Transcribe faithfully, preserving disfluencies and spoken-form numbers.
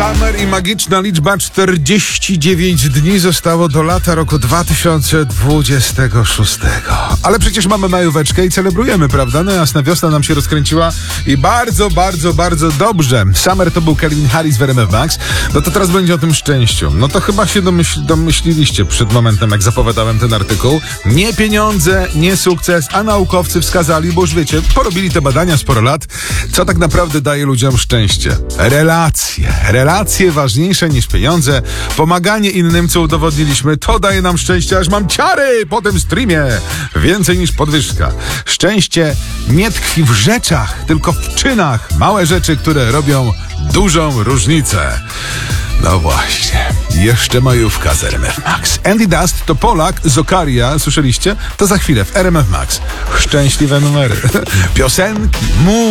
Summer i magiczna liczba czterdzieści dziewięć dni zostało do lata roku dwa tysiące dwudziestego szóstego. Ale przecież mamy majóweczkę i celebrujemy, prawda? No jasna, wiosna nam się rozkręciła i bardzo, bardzo, bardzo dobrze. Summer to był Calvin Harris w R M F Max. No to teraz będzie o tym szczęściu. No to chyba się domyśl, domyśliliście przed momentem, jak zapowiadałem ten artykuł. Nie pieniądze, nie sukces, a naukowcy wskazali, bo już wiecie, porobili te badania sporo lat, co tak naprawdę daje ludziom szczęście. Relacje. Relacje ważniejsze niż pieniądze. Pomaganie innym, co udowodniliśmy, to daje nam szczęście, aż mam ciary po tym streamie. Więcej niż podwyżka. Szczęście nie tkwi w rzeczach, tylko w czynach. Małe rzeczy, które robią dużą różnicę. No właśnie. Jeszcze majówka z R M F Max. Andy Dust to Polak z Okaria, słyszeliście? To za chwilę w R M F Max. Szczęśliwe numery. Piosenki, mu